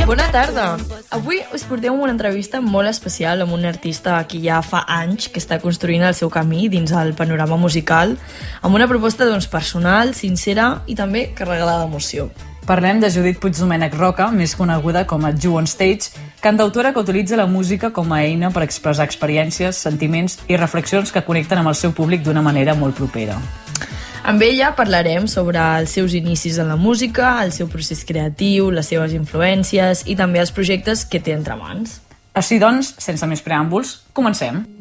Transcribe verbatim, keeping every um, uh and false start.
Bona tarda. Avui us portem una entrevista molt especial amb un artista que ja fa anys que està construint el seu camí dins el panorama musical, amb una proposta doncs, personal, sincera i també carregada d'emoció. Parlem de Judit Puigdomènech Roca, més coneguda com a Ju on Stage, cantautora que utilitza la música com a eina per expressar experiències, sentiments i reflexions que connecten amb el seu públic d'una manera molt propera. Amb ella parlarem sobre els seus inicis en la música, el seu procés creatiu, les seves influències i també els projectes que té entre mans. Així doncs, sense més preàmbuls, comencem.